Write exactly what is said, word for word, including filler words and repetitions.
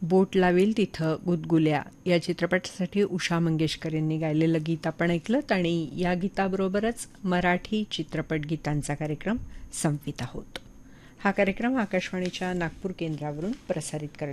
बोट लावेल तिथं गुदगुल्या या चित्रपटासाठी उषा मंगेशकर यांनी गायलेलं गीत आपण ऐकलं आणि या गीताबरोबरच मराठी चित्रपट गीतांचा कार्यक्रम संपित आहोत. हा कार्यक्रम आकाशवाणीच्या नागपूर केंद्रावरून प्रसारित करण्यात